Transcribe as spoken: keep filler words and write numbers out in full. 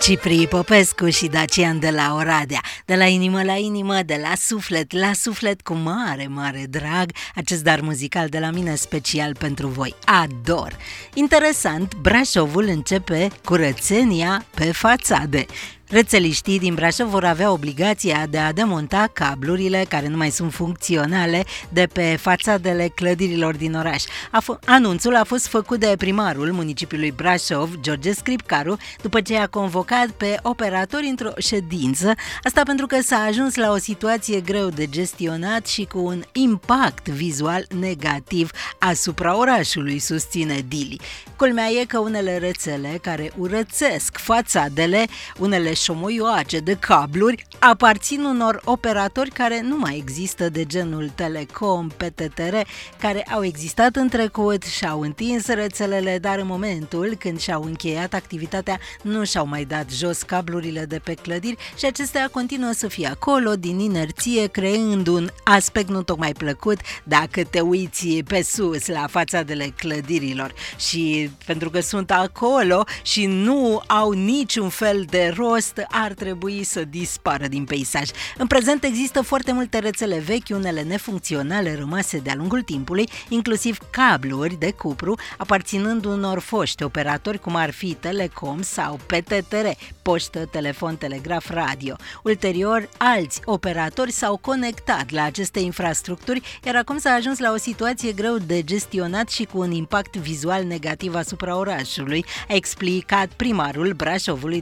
Ciprii Popescu și Dacian de la Oradea. De la inimă la inimă, de la suflet la suflet, cu mare, mare drag, acest dar muzical de la mine special pentru voi. Ador! Interesant, Brașovul începe curățenia pe fațade. Rețeliștii din Brașov vor avea obligația de a demonta cablurile care nu mai sunt funcționale de pe fațadele clădirilor din oraș. A f- anunțul a fost făcut de primarul municipiului Brașov, George Scripcaru, după ce a convocat pe operatori într-o ședință, asta pentru că s-a ajuns la o situație greu de gestionat și cu un impact vizual negativ asupra orașului, susține Dili. Culmea e că unele rețele care urățesc fațadele, unele șomoioace de cabluri, aparțin unor operatori care nu mai există, de genul Telecom, P T T R, care au existat în trecut, și-au întins rețelele, dar în momentul când și-au încheiat activitatea nu și-au mai dat jos cablurile de pe clădiri și acestea continuă să fie acolo din inerție, creând un aspect nu tocmai plăcut dacă te uiți pe sus la fațadele clădirilor. Și pentru că sunt acolo și nu au niciun fel de rost, ar trebui să dispară din peisaj. În prezent există foarte multe rețele vechi, unele nefuncționale rămase de-a lungul timpului, inclusiv cabluri de cupru aparținând unor foști operatori cum ar fi Telecom sau P T T R, poștă, telefon, telegraf, radio. Ulterior, alți operatori s-au conectat la aceste infrastructuri, iar acum s-a ajuns la o situație greu de gestionat și cu un impact vizual negativ asupra orașului, a explicat primarul Brașovului,